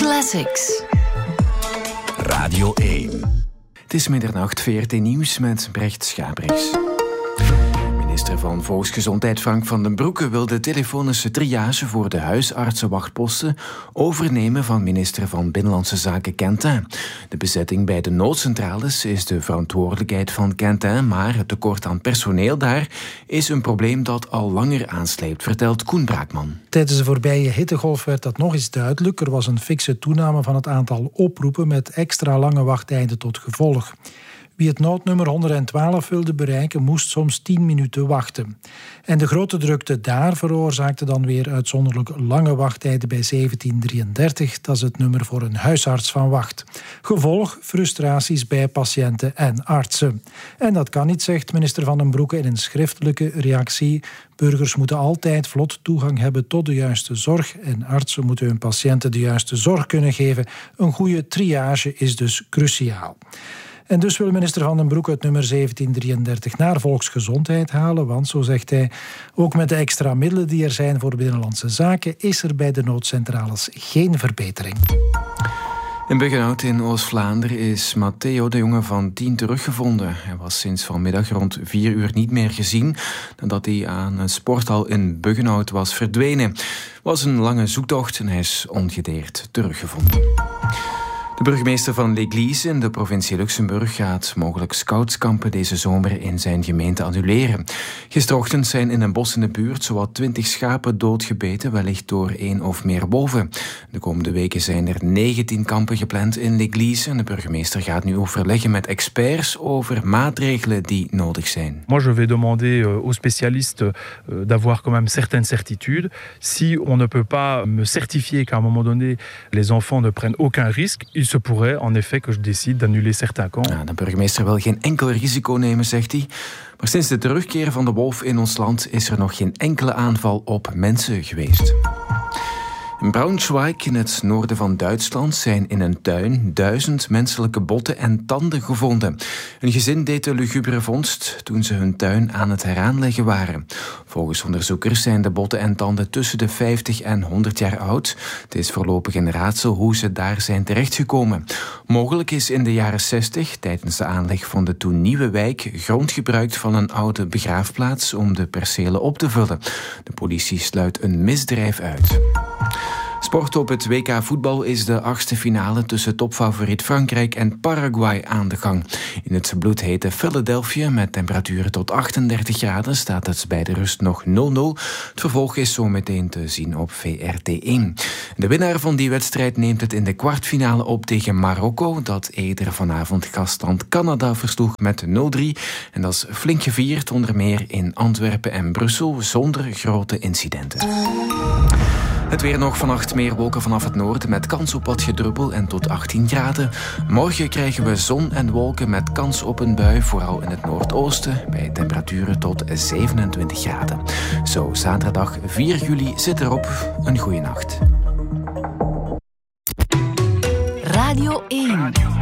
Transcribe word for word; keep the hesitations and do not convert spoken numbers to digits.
Classics. Radio één. Het is middernacht, V R T Nieuws met Brecht Schabriks. Minister van Volksgezondheid Frank van den Broeke wil de telefonische triage voor de huisartsenwachtposten overnemen van minister van Binnenlandse Zaken Quentin. De bezetting bij de noodcentrales is de verantwoordelijkheid van Quentin, maar het tekort aan personeel daar is een probleem dat al langer aansleept, vertelt Koen Braakman. Tijdens de voorbije hittegolf werd dat nog eens duidelijk. Er was een fikse toename van het aantal oproepen met extra lange wachttijden tot gevolg. Wie het noodnummer honderdtwaalf wilde bereiken, moest soms tien minuten wachten. En de grote drukte daar veroorzaakte dan weer uitzonderlijk lange wachttijden bij zeventien drieëndertig. Dat is het nummer voor een huisarts van wacht. Gevolg frustraties bij patiënten en artsen. En dat kan niet, zegt minister Van den Broeke in een schriftelijke reactie. Burgers moeten altijd vlot toegang hebben tot de juiste zorg en artsen moeten hun patiënten de juiste zorg kunnen geven. Een goede triage is dus cruciaal. En dus wil minister Van den Broeke het nummer zeventien drieëndertig naar volksgezondheid halen, want, zo zegt hij, ook met de extra middelen die er zijn voor Binnenlandse Zaken is er bij de noodcentrales geen verbetering. In Buggenhout in Oost-Vlaanderen is Matteo, de jongen van tien, teruggevonden. Hij was sinds vanmiddag rond vier uur niet meer gezien nadat hij aan een sporthal in Buggenhout was verdwenen. Het was een lange zoektocht en hij is ongedeerd teruggevonden. De burgemeester van L'Église in de provincie Luxemburg gaat mogelijk scoutskampen deze zomer in zijn gemeente annuleren. Gisterochtend zijn in een bos in de buurt zowat twintig schapen doodgebeten, wellicht door één of meer wolven. De komende weken zijn er negentien kampen gepland in L'Église en de burgemeester gaat nu overleggen met experts over maatregelen die nodig zijn. Moi, je vais demander aux spécialistes d'avoir quand même certaines certitudes. Si on ne peut pas me certifier qu'à un moment donné les enfants ne prennent aucun risque, il se pourrait en effet que je décide d'annuler certains camps. Ja, de burgemeester wil geen enkel risico nemen, zegt hij. Maar sinds de terugkeer van de wolf in ons land is er nog geen enkele aanval op mensen geweest. In Braunschweig, in het noorden van Duitsland, zijn in een tuin duizend menselijke botten en tanden gevonden. Een gezin deed de lugubere vondst toen ze hun tuin aan het heraanleggen waren. Volgens onderzoekers zijn de botten en tanden tussen de vijftig en honderd jaar oud. Het is voorlopig een raadsel hoe ze daar zijn terechtgekomen. Mogelijk is in de jaren zestig, tijdens de aanleg van de toen nieuwe wijk, grond gebruikt van een oude begraafplaats om de percelen op te vullen. De politie sluit een misdrijf uit. Sport op het W K voetbal is de achtste finale tussen topfavoriet Frankrijk en Paraguay aan de gang. In het bloedhete Philadelphia met temperaturen tot achtendertig graden staat het bij de rust nog nul nul. Het vervolg is zo meteen te zien op V R T één. De winnaar van die wedstrijd neemt het in de kwartfinale op tegen Marokko, dat eerder vanavond gastland Canada versloeg met nul drie. En dat is flink gevierd, onder meer in Antwerpen en Brussel, zonder grote incidenten. Het weer nog vannacht, meer wolken vanaf het noorden met kans op wat gedruppel en tot achttien graden. Morgen krijgen we zon en wolken met kans op een bui, vooral in het noordoosten, bij temperaturen tot zevenentwintig graden. Zo, zaterdag vier juli zit erop. Een goeie nacht. Radio één.